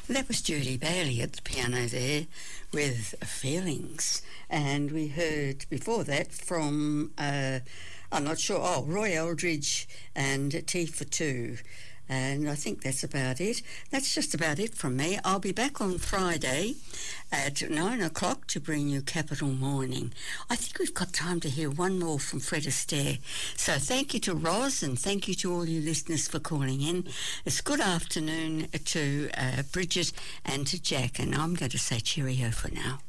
That was Judy Bailey at the piano there with Feelings. And we heard before that from, I'm not sure, Roy Eldridge and Tea for Two. And I think that's about it. That's just about it from me. I'll be back on Friday at 9 o'clock to bring you Capital Morning. I think we've got time to hear one more from Fred Astaire. So thank you to Roz and thank you to all you listeners for calling in. It's good afternoon to Bridget and to Jack. And I'm going to say cheerio for now.